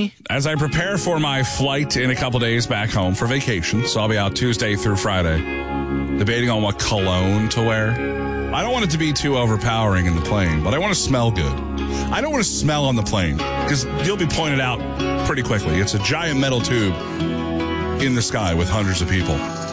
me as I prepare for my flight in a couple days back home for vacation. So I'll be out Tuesday through Friday, debating on what cologne to wear. I don't want it to be too overpowering in the plane, but I want to smell good. I don't want to smell on the plane because you'll be pointed out pretty quickly. It's a giant metal tube in the sky with hundreds of people.